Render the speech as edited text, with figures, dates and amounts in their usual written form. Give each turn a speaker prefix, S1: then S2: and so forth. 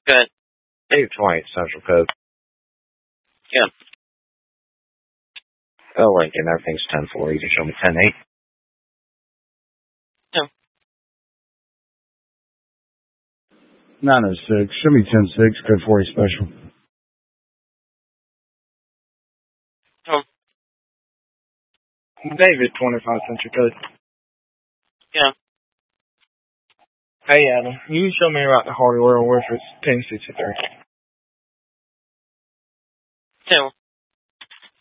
S1: Good.
S2: 828 Central Code.
S1: Yeah.
S2: Oh, Lincoln, everything's 10-4. You can show me 10-8.
S1: Yeah.
S3: 906. Show me 10-6. Code 40 special.
S1: Oh.
S4: David, 25 Central Code.
S1: Yeah.
S4: Hey, Adam. You show me around the hardware where it's 1063.